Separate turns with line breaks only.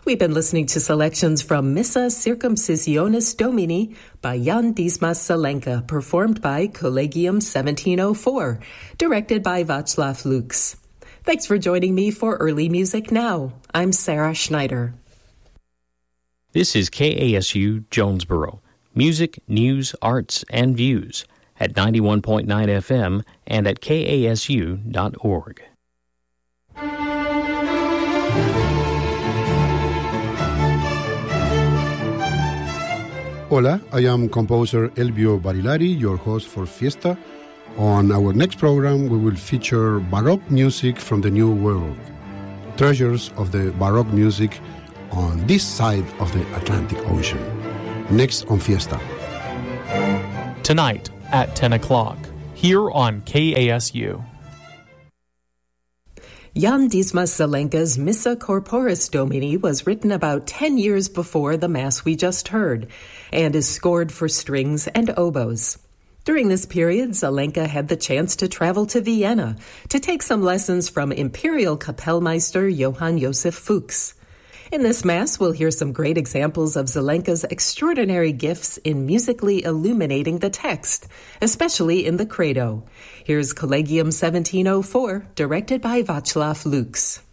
We've been listening to selections from Missa Circumcisionis Domini by Jan Dismas Zelenka, performed by Collegium 1704, directed by Václav Lux. Thanks for joining me for Early Music Now. I'm Sarah Schneider.
This is KASU Jonesboro. Music, news, arts, and views at 91.9 FM and at kasu.org.
Hola, I am composer Elvio Barilari, your host for Fiesta. On our next program, we will feature Baroque music from the New World, treasures of the Baroque music on this side of the Atlantic Ocean. Next on Fiesta.
Tonight at 10 o'clock, here on KASU.
Jan Dismas Zelenka's Missa Corporis Domini was written about 10 years before the Mass we just heard, and is scored for strings and oboes. During this period, Zelenka had the chance to travel to Vienna to take some lessons from Imperial Kapellmeister Johann Josef Fuchs. In this Mass, we'll hear some great examples of Zelenka's extraordinary gifts in musically illuminating the text, especially in the Credo. Here's Collegium 1704, directed by Václav Lux.